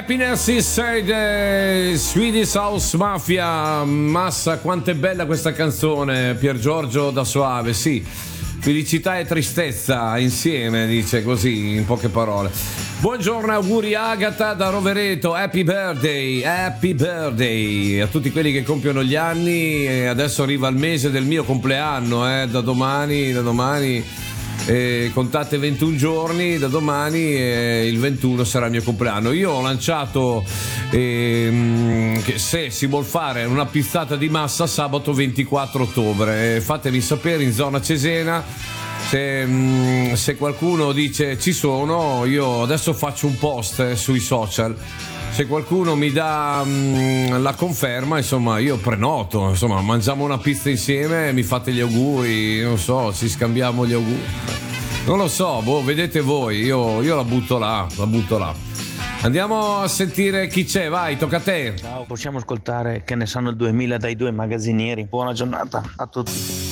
Happiness Inside Swedish House Mafia. Massa, quanto è bella questa canzone, Pier Giorgio da Soave, sì. Felicità e tristezza insieme, dice così in poche parole. Buongiorno, auguri Agata da Rovereto, happy birthday a tutti quelli che compiono gli anni. E adesso arriva il mese del mio compleanno, da domani contate 21 giorni, da domani il 21 sarà il mio compleanno. Io ho lanciato che se si vuol fare una pizzata di massa sabato 24 ottobre, fatemi sapere in zona Cesena. Se qualcuno dice ci sono, io adesso faccio un post sui social. Se qualcuno mi dà la conferma, insomma, io prenoto, insomma, mangiamo una pizza insieme, mi fate gli auguri, non so, ci scambiamo gli auguri. Non lo so, vedete voi, io la butto là. Andiamo a sentire chi c'è, vai, tocca a te. Ciao, possiamo ascoltare Che ne sanno il 2000 dai due magazzinieri. Buona giornata a tutti.